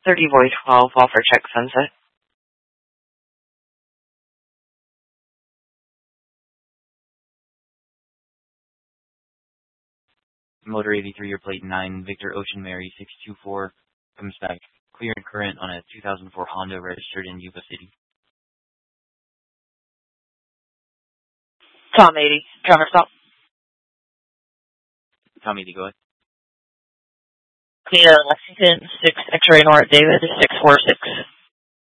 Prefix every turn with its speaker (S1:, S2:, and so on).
S1: 30 voice 12, offer check sunset.
S2: Motor 83, your plate 9, Victor Ocean Mary 624, comes back. Clear and current on a 2004 Honda registered in Yuba City.
S1: Tom 80, counter stop.
S2: Tom 80, go ahead.
S1: Clear Lexington, 6 X-ray North David, 646.